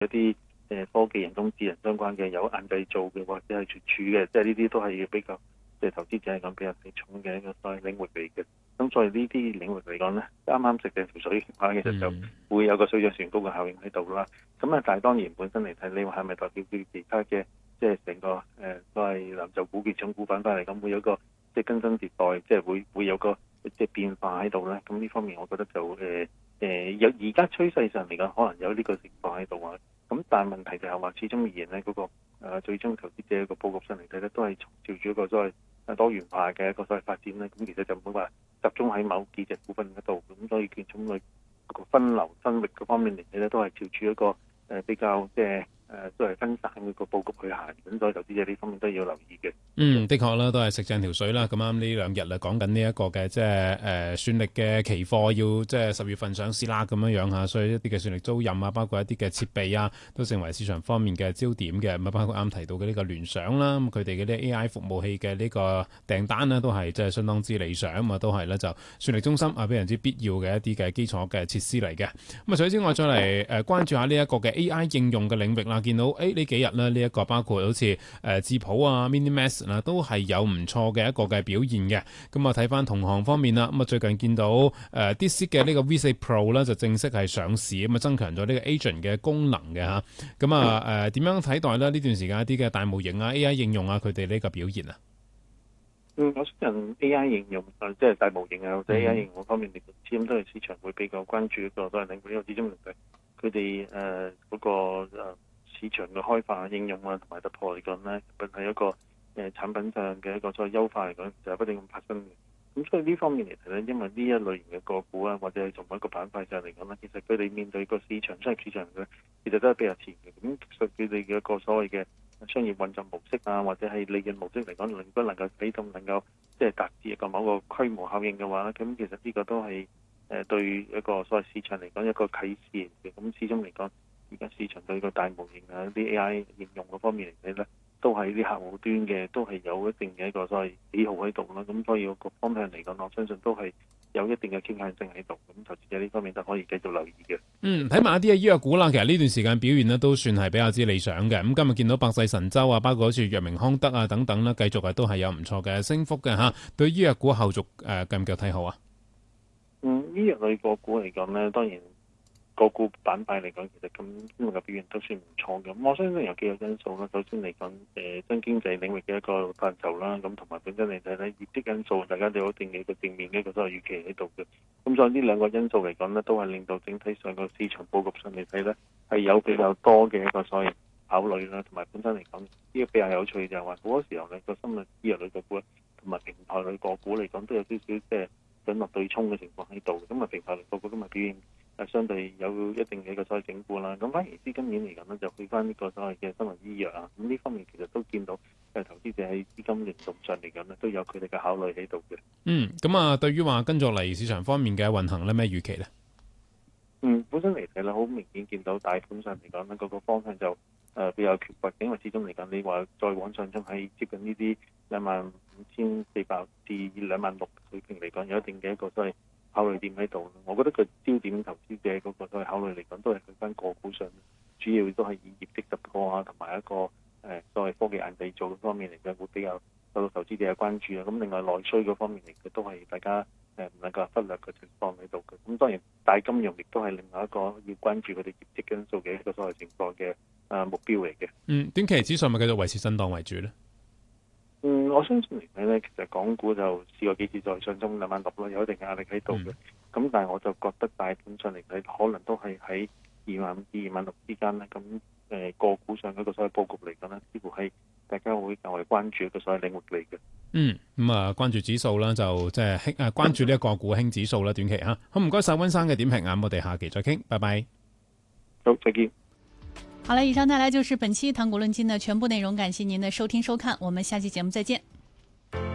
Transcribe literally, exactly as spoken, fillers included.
有啲誒科技人工智能相關嘅，有硬製造嘅或者係存儲嘅，即係呢啲都係比較即係投資者嚟講比較睇重嘅一個所謂領域嚟嘅。咁所以呢啲領域嚟講咧，啱啱食嘅條水嘅話，其實就會有個水漲船高嘅效應喺度啦。咁啊，但係當然本身嚟睇，你話係咪代表佢其他嘅即係成個誒、呃、所謂藍籌股、結重股板塊嚟講，會有個即係更新迭代，即係會會有個即係變化喺度咧？咁呢方面，我覺得就誒誒有而家趨勢上嚟講，可能有呢個情況喺度啊。咁但係問題就係話，始終而言咧，嗰、那個、呃、最終投資者個佈局上嚟睇咧，都係朝住一個所謂多元化嘅一個所謂發展咧。咁其實就唔會話集中喺某幾隻股份嗰度。咁所以見種類個分流分域嗰方面嚟睇咧，都係朝住一個誒、呃、比較即係。誒都係分散嘅個佈局去行，咁所以投資者呢方面都要留意嘅。 嗯，的確啦，都係食正條水啦。咁啱呢兩日啦，講緊呢一個嘅即係誒算力嘅期貨要即係十月份上市啦，咁樣樣嚇，所以一啲嘅算力租賃啊，包括一啲嘅設備啊，都成為市場方面嘅焦點嘅。咁啊，包括啱提到嘅呢個聯想啦，咁佢哋嘅啲 A I 服務器嘅呢個訂單呢，都係即係相當之理想啊，都係咧就算力中心啊，非常之必要嘅一啲嘅基礎嘅設施嚟嘅。咁啊，除此之外，再嚟誒關注下呢一個嘅 A I 應用嘅領域啦。見到誒呢幾日咧，呢一個包括好似誒智譜啊、Minimax 啊，都係有唔錯嘅一個嘅表現嘅。咁啊，睇翻同行方面啦，咁啊最近見到誒 DeepSeek 嘅呢個 V 四 Pro 咧就正式係上市，咁啊增強咗呢個 Agent 嘅功能嘅嚇。咁啊誒點樣睇待咧呢段時間一啲嘅大模型啊、A I 應用啊，佢哋呢個表現啊？ 嗯，我相信 A I 應用誒即係大模型啊或者 A I 應用方面，嚟始終都係市場會比較關注一個都係領域，因為始終佢哋誒嗰個誒市場嘅開發應用啊同埋突破嚟講咧，特別係一個誒產品上嘅一個再優化嚟講，就係不斷咁發生嘅。咁所以呢方面嚟睇咧，因為呢一類型嘅個股啊，或者係從一個板塊上嚟講咧，其實佢哋面對個市場商業市場咧，其實都係比較前嘅。咁其實佢哋嘅一個所謂嘅商業運作模式啊，或者係利潤模式嚟講，能不能夠俾到能夠即係達至一個某個規模效應嘅話咧，咁其實呢個都係誒對一個所謂市場嚟講一個啟示嚟嘅。咁始終嚟講，而家市場對個大模型啊、啲 A I 應用嗰方面嚟睇咧，都係啲客戶端嘅，都係有一定嘅一個所謂喜好喺度啦。咁所以個方向嚟講，我相信都係有一定嘅傾向性喺度。咁投資者呢方面都可以繼續留意嘅。 嗯，睇埋一啲嘅醫藥股啦，其實呢段時間表現呢都算係比較之理想嘅。咁今日見到百世神州啊，包括好似藥明康德啊等等啦，繼續係都係有唔錯嘅升幅嘅嚇。對醫藥股後續誒繼唔繼續睇好啊？ 嗯，醫藥類個股嚟講咧，當然個股板塊嚟講，其實今今日嘅表現都算唔錯嘅。我相信有幾個因素啦。首先嚟講，誒新經濟領域嘅一個範疇啦，咁同埋本身嚟睇咧業績因素，大家都有一定嘅一個正面嘅一個所謂預期喺度嘅。咁所以呢兩個因素嚟講咧，都係令到整體上個市場佈局上嚟睇咧，係有比較多嘅一個所謂考慮啦。同埋本身嚟講，呢個比較有趣就係話，好多時候咧個生物醫藥類個股同埋平台類個股嚟講，都有少少即係準落對沖嘅情況喺度。咁啊，平台類個股今日表現誒相對有一定嘅一個所謂整固啦。咁反而資金面嚟講咧，就去翻呢個所謂嘅生物醫藥啊。咁呢方面其實都見到誒投資者喺資金聯動上嚟講咧，都有佢哋嘅考慮喺度嘅。 嗯，咁啊，對於話跟住嚟市場方面嘅運行咧，咩預期咧？ 嗯，本身嚟睇咧，好明顯見到大盤上嚟講咧，嗰、那個方向就誒、呃、比較缺乏，因為始終嚟講，你話再往上衝喺接近呢啲兩萬五千四百至兩萬六水平嚟講，有一定嘅一個所謂考慮點喺度。我覺得個焦點投資者嗰個所謂考慮嚟講，都係去翻個股上，主要都係以業績突破啊，同埋一個誒、呃、所謂科技硬製造方面嚟講，會比較受到投資者嘅關注啊。咁另外內需嗰方面嚟嘅，都係大家誒唔能夠忽略嘅情況喺度嘅。咁當然大金融亦都係另外一個要關注佢哋業績因素嘅一個所謂情況嘅誒目標嚟嘅。嗯， 短期指數咪繼續維持震盪為主咧？ 嗯，我相信嚟睇咧，其實港股就試過幾次再上中兩萬六咯，有一定壓力喺度嘅。咁、嗯、但係我就覺得大盤上嚟睇，可能都係喺二萬五至二萬六之間咧。咁誒個股上嗰個所謂佈局嚟講咧，似乎係大家會較為關注一個所謂領域嚟嘅。 嗯，咁啊關注指數啦，就即係興誒關注呢一個股興指數啦，短期嚇。好，唔該晒溫生嘅點評啊，我哋下期再傾，拜拜。 好，再見。 好了，以上帶來就是本期談股論金的全部內容，感謝您的收聽收看，我們下期節目再見。